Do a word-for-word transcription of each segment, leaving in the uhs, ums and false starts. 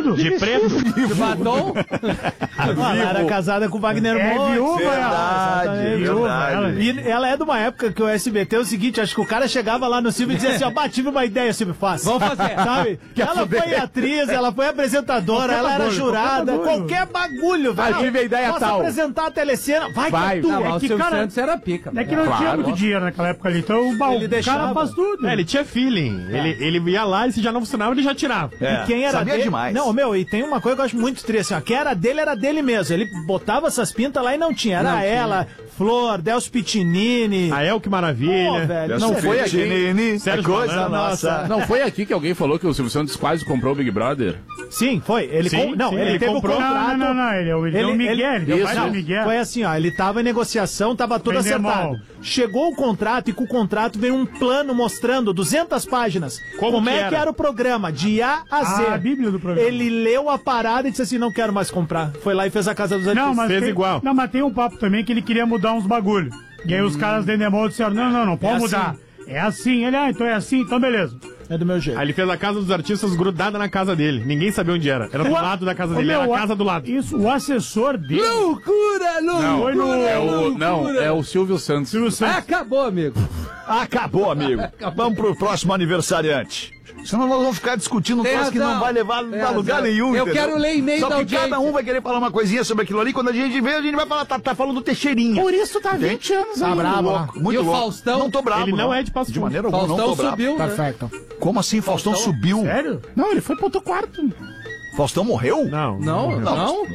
vestido? De preto? De batom? Ela era casada com o Wagner É Moura. viúva, Verdade, exatamente. verdade. Ela- E ela é de uma época que o S B T é o seguinte, acho que o cara chegava lá no Silvio e dizia assim, ó, bah, tive uma ideia, Silvio, faz. Vamos fazer. Sabe? Ela foi atriz, ela foi apresentadora, Qualquer ela era bagulho, jurada, qualquer bagulho. qualquer bagulho, velho. Ah, tive a ideia Posso tal. apresentar a telecena, vai, Vai. que é tu. Não, mas É o que, Silvio cara, Santos era pica. É que não Claro. tinha muito dinheiro naquela época ali, então o, ba- Ele o deixava. cara faz tudo. É, ele tinha feeling. Ele, ele ia lá e se já não funcionava, ele já tirava. É, E quem era sabia dele... demais. Não, meu, e tem uma coisa que eu acho muito triste, assim, ó, quem era dele era dele mesmo. Ele botava essas pintas lá e não tinha. Era Não tinha. ela, Flor, Delcio Pitinini. A El, que maravilha. Pô, velho, Não sério. foi aqui. Nini, é Sérgio coisa Malandro, nossa. Não foi aqui que alguém falou que o Silvio Santos quase comprou o Big Brother? Sim, foi. Ele Sim, com- Não, sim, ele, ele teve comprou. o Não, contrato. não, não, não, ele, ele deu o Miguel, ele deu Isso. mais o Não, Miguel. foi assim, ó, ele tava em negociação, tava tudo Vender acertado. mal. Chegou o contrato e com o contrato veio um plano mostrando duzentas páginas. Como que é era? que era o programa, de A a Z. A Bíblia do programa. Ele leu a parada e disse assim, não quero mais comprar. Foi lá e fez a Casa dos Artistas. Não, mas Fez tem, igual. Não, mas tem um papo também que ele queria mudar uns bagulho. E aí os caras da Endemol disseram, não, não, não, pode É mudar. assim. É assim. Ele, ah, então é assim, então beleza. É do meu jeito. Aí ele fez a casa dos artistas grudada na casa dele. Ninguém sabia onde era. Era do O- lado da casa Ô, dele, meu, era o a a- casa do lado. Isso, o assessor dele. Loucura, loucura. Foi no- É o, não, é o Silvio Santos. Silvio Santos. Acabou, amigo. Acabou, amigo. Vamos pro próximo aniversariante. Senão nós vamos ficar discutindo um Tem troço que não razão. vai levar Tem a lugar razão. nenhum. Eu entendeu? quero ler e-mail Só da que audiência. cada um vai querer falar uma coisinha sobre aquilo ali. Quando a gente vê, a gente vai falar, tá, tá falando do Teixeirinha. Por isso tá Entende? vinte anos Tá aí. bravo, Muito louco, muito E o louco. Faustão? Não tô bravo, Ele não é de Passo De Fundo. maneira alguma, não Faustão tô bravo. subiu, né? Perfeito. Como assim? Faustão subiu? Sério? Não, ele foi pro outro quarto. Faustão morreu? Não. Não, não. Não.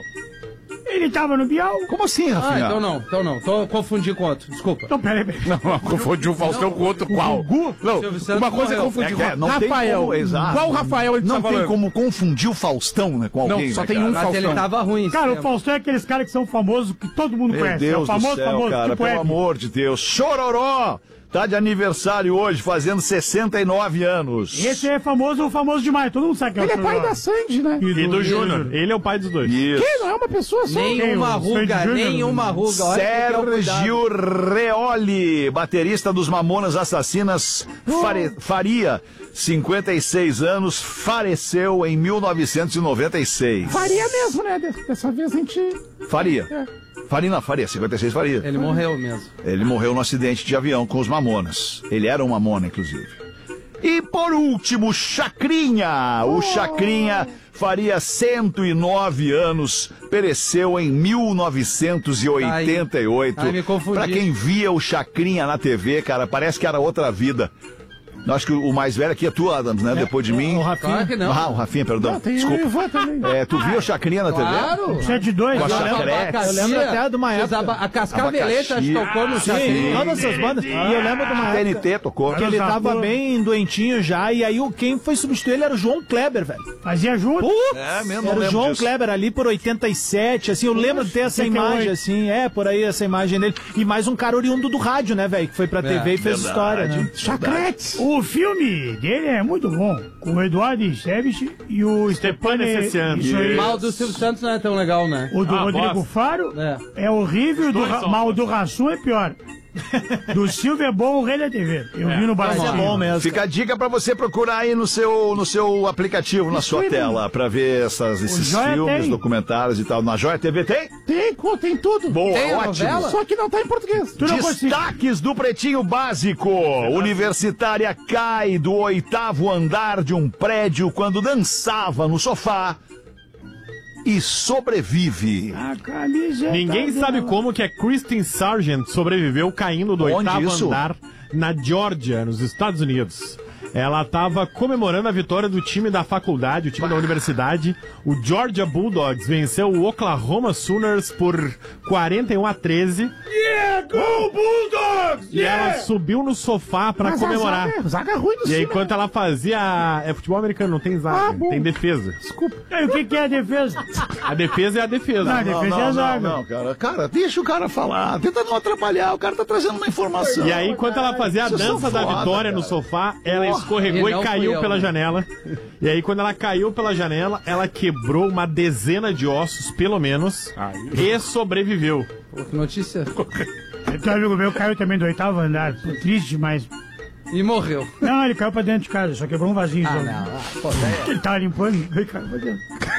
Ele tava no Bial. Como assim, Ah, Rafinha? então não, então não. Tô confundindo com outro, desculpa. Então, peraí, peraí. Não, não, confundiu o Faustão com outro qual? Não, Silvio Santos uma coisa é morreu. confundir É que é, com não tem Rafael. como, exato. Qual Rafael ele Não tá tem falando? como confundir o Faustão, né, com alguém. Não, só né, tem cara? um Mas ele Faustão. tava ruim. esse Cara, o tempo. Faustão é aqueles caras que são famosos, que todo mundo Meu conhece. é o Deus famoso, do céu, famoso, cara, tipo pelo Hebe. amor de Deus. Chororó tá de aniversário hoje, fazendo sessenta e nove anos. Esse é famoso, famoso demais. Todo mundo sabe que é o Ele é pai Chororó. da Sandy, né? E do Júnior. Ele é o pai dos dois. Isso. Que? Não é uma pessoa só. Quem? Nenhuma O Sandy ruga, Júnior? nenhuma ruga. Olha que é o cuidado. Sérgio Reoli, baterista dos Mamonas Assassinas, fare- Faria, cinquenta e seis anos, faleceu em mil novecentos e noventa e seis. Faria mesmo, né? Dessa vez a gente... Faria. Faria, não, Faria, cinquenta e seis Faria. Ele morreu mesmo. Ele morreu no acidente de avião com os Mamonas. Ele era um Mamona, inclusive. E por último, Chacrinha. O Chacrinha faria cento e nove anos, pereceu em mil novecentos e oitenta e oito. Ai, ai, me confundi. Pra quem via o Chacrinha na T V, cara, parece que era outra vida. Eu acho que o mais velho aqui é tu, Adams, né? Depois de mim. O Rafinha. Claro que não. Ah, o Rafinha, perdão. Não, tem o Desculpa. Ivan também. É, tu via o Chacrinha na T V? Claro. sete dois. Com a né? Chacrete. Eu lembro até de uma época. A Cascaveleta Abacaxi. tocou no Sim, Chacrinha. todas essas bandas. E eu lembro de uma T N época T tocou. que ele Mas tava a- bem doentinho já, e aí o- quem foi substituir ele era o João Kleber, velho. Fazia junto. É, mesmo, não Era o lembro João disso. Kleber ali por oitenta e sete, assim, eu lembro de ter essa oitenta e oito. imagem, assim, é, por aí essa imagem dele. E mais um cara oriundo do rádio, né, velho, que foi pra T V e fez verdade. história, né? Chacrete. O filme dele é muito bom. Com o Eduardo Esteves e o Stepan Necessiano. Isso aí. Mal do Silvio Santos não é tão legal, né? O do Ah, Rodrigo bosta. Faro É. é, horrível, do dois Ra- são. mal do Rassum é pior. Do Silvio é bom, o Rei da T V. Eu vi no Mas Brasil. é bom mesmo. Fica a dica pra você procurar aí no seu, no seu aplicativo, na sua Streaming. tela, pra ver essas, esses Joia filmes, tem. documentários e tal. Na Joia T V tem? Tem, co- tem tudo. Boa, Tem a ótimo. novela? Só que não tá em português. Tu não consegue. Destaques do Pretinho Básico. Universitária cai do oitavo andar de um prédio quando dançava no sofá e sobrevive. A camisa Ninguém tá sabe dela. como que a Kristen Sargent sobreviveu caindo do Onde oitavo isso? andar na Geórgia, nos Estados Unidos. Ela estava comemorando a vitória do time da faculdade, o time da universidade. O Georgia Bulldogs venceu o Oklahoma Sooners por quarenta e um a treze. Yeah, go Bulldogs! E ela subiu no sofá pra Mas a comemorar. Zaga, zaga ruim do E aí, Sul, enquanto ela fazia. É futebol americano, não tem zaga, Ah, bom. tem defesa. Desculpa. E o que, que é a defesa? A defesa é a defesa. Não, a defesa é a zaga. não, cara. Cara, deixa o cara falar. Tenta não atrapalhar. O cara tá trazendo uma informação. E aí, enquanto ela fazia a Vocês dança são da foda, vitória cara. no sofá, ela escorregou E e não caiu fui eu, pela né? janela. E aí, quando ela caiu pela janela, ela quebrou uma dezena de ossos, pelo menos, e sobreviveu. Pô, que notícia. Então, amigo meu caiu também do oitavo andar. Pô, triste demais. E morreu. Não, ele caiu pra dentro de casa, só quebrou um vasinho. Ah, só. não. Ah, pô, daí é- Ele tava limpando, ele caiu pra dentro.